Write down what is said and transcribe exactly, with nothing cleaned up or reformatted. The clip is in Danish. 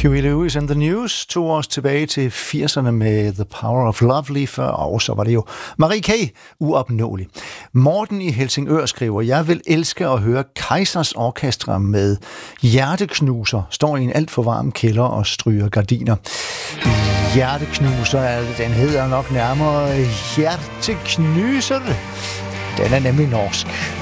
Huey Lewis and the News tog os tilbage til firserne med The Power of Love lige før, og så var det jo Marie K. Uopnåelig. Morten i Helsingør skriver, jeg vil elske at høre Kaisers Orkestra med Hjerteknuser, står i en alt for varm kælder og stryger gardiner. Hjerteknuser, den hedder nok nærmere Hjerteknuser. Den er nemlig norsk.